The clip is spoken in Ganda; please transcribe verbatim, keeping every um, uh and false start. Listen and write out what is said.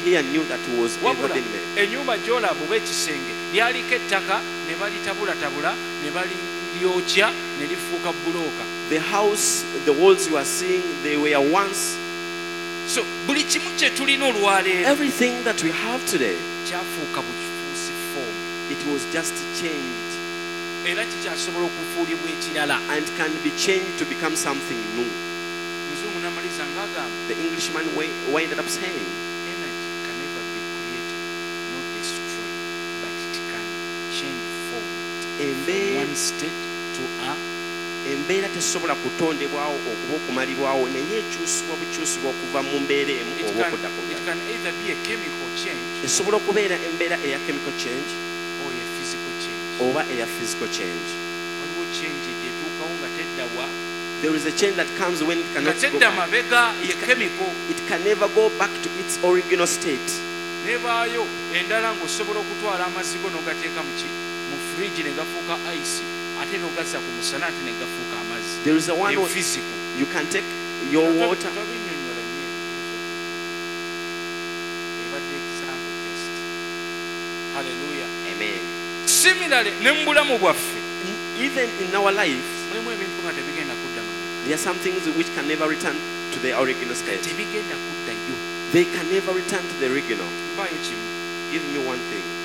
here knew that it was ever been made. Ennyumba gy'olaba oba ekisenge lyaliko ettaka ne balitabulatabula ne balyokya ne lifuuka bulooka. The house, the walls you are seeing, they were once. So buli kimu kye tulina olwaleero Everything that we have today, kyafuuka bukifuusi foomu it was just changed era kikyasobola okufuulibwa ekirala. and can be changed to become something new. Muzungu n'amaliza ng'agamba The Englishman wi- winded up saying, energy can never be created nor destroyed, but it can change form from embeera one state to a embeera tesobola kutondebwawo okuba okumalibwawo naye ekyusibwa bukyusibwa okuva mu mbeera emu it oba can, okudda ku it ndala. can either be a chemical change Esobola okubeera embeera eya chemical change or a physical change. oba eya physical change. Waliwo change gyetuukawo nga teddawa There is a change that comes when it nga cannot go tedda back. mabega ye chemical It can never go back to its original state. nebaayo endala ng'osobola okutwala amazzi go n'ogateeka mu ki mu fridge ne gafuuka ice ate n'ogazza ku musana ate ne gafuuka amazzi. There is a one Ye where physical. you can take your water. Tobinnyonnyola nnyo ebadde example just. Hallelujah. Amen. Similarly ne mu bulamu bwaffe Even in our life, mulimu ebintu nga tebigenda kudda mabega. there are some things which can never return to their original state. Tebigenda kuddayo. They can never return to the original. Mpaayo kimu. Give me one thing.